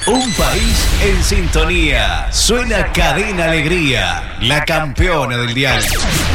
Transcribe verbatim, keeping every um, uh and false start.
Un país en sintonía. Suena Cadena Alegría, la campeona del dial.